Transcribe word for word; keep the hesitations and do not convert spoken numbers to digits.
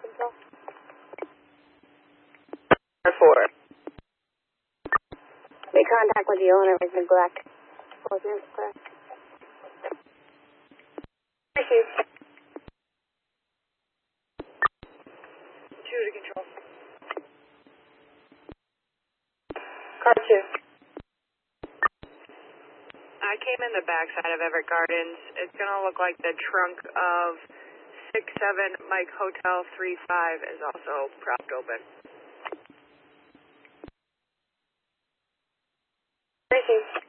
control. Four. Make contact with the owner with neglect. Closing press. Receive. Two to control. Car two. I came in the backside of Everett Gardens. It's going to look like the trunk of six seven Mike Hotel three five is also propped open. Receive.